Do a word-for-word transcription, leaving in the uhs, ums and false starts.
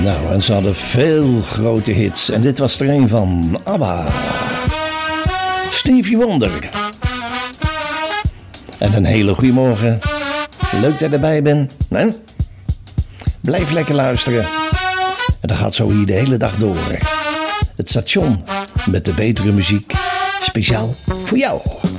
Nou, en ze hadden veel grote hits. En dit was er een van. ABBA. Stevie Wonder. En een hele goede morgen. Leuk dat je erbij bent. Hè? Blijf lekker luisteren. En dan gaat zo hier de hele dag door. Het station met de betere muziek. Speciaal voor jou.